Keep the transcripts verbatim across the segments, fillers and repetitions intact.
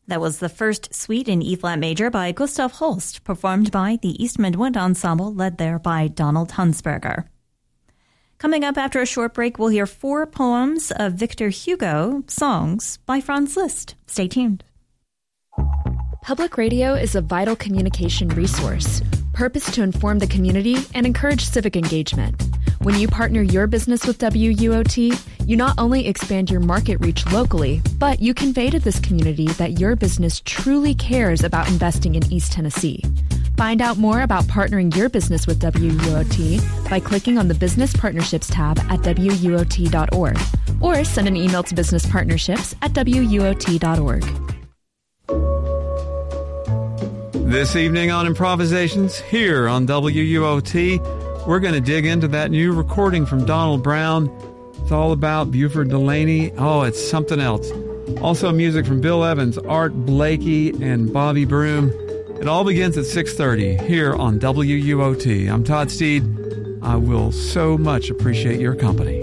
That was the first suite in E-flat major by Gustav Holst, performed by the Eastman Wind Ensemble, led there by Donald Hunsberger. Coming up after a short break, we'll hear four poems of Victor Hugo, songs by Franz Liszt. Stay tuned. Public radio is a vital communication resource, purposed to inform the community and encourage civic engagement. When you partner your business with W U O T, you not only expand your market reach locally, but you convey to this community that your business truly cares about investing in East Tennessee. Find out more about partnering your business with W U O T by clicking on the Business Partnerships tab at W U O T dot org or send an email to business partnerships at W U O T dot org. This evening on Improvisations here on W U O T, we're going to dig into that new recording from Donald Brown. It's all about Buford Delaney. Oh, it's something else. Also music from Bill Evans, Art Blakey, and Bobby Broom. It all begins at six thirty here on W U O T. I'm Todd Steed. I will so much appreciate your company.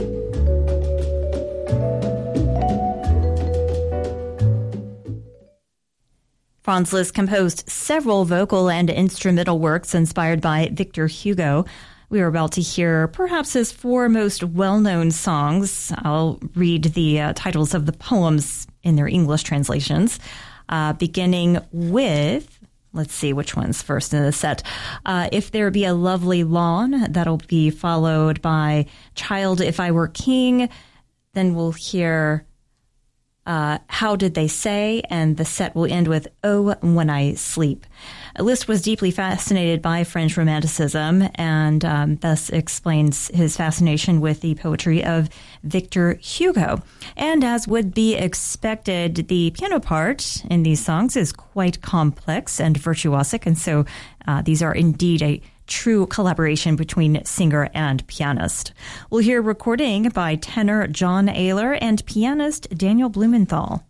Franz Liszt composed several vocal and instrumental works inspired by Victor Hugo. We are about to hear perhaps his four most well-known songs. I'll read the uh, titles of the poems in their English translations, uh, beginning with, let's see which one's first in the set. Uh, If There Be a Lovely Lawn, that'll be followed by Child, If I Were King. Then we'll hear uh, How Did They Say? And the set will end with Oh, When I Sleep. Liszt was deeply fascinated by French Romanticism and um, thus explains his fascination with the poetry of Victor Hugo. And as would be expected, the piano part in these songs is quite complex and virtuosic, and so uh, these are indeed a true collaboration between singer and pianist. We'll hear recording by tenor John Ayler and pianist Daniel Blumenthal.